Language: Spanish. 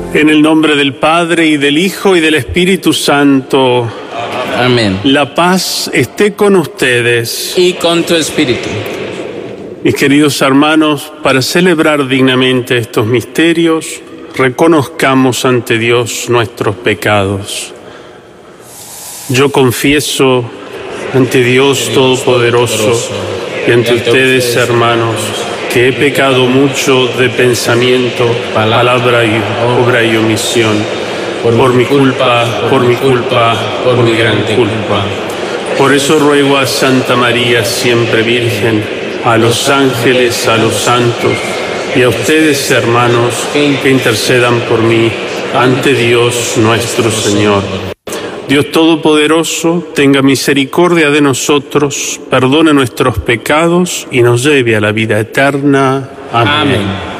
En el nombre del Padre, y del Hijo, y del Espíritu Santo. Amén. La paz esté con ustedes. Y con tu espíritu. Mis queridos hermanos, para celebrar dignamente estos misterios, reconozcamos ante Dios nuestros pecados. Yo confieso ante Dios Todopoderoso y ante ustedes, hermanos, que he pecado mucho de pensamiento, palabra y obra y omisión, por mi culpa, por mi gran culpa. Por eso ruego a Santa María, siempre Virgen, a los ángeles, a los santos y a ustedes, hermanos, que intercedan por mí ante Dios nuestro Señor. Dios Todopoderoso, tenga misericordia de nosotros, perdone nuestros pecados y nos lleve a la vida eterna. Amén.